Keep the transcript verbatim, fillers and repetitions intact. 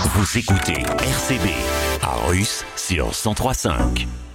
Vous écoutez R C B à Russe sur cent trois virgule cinq.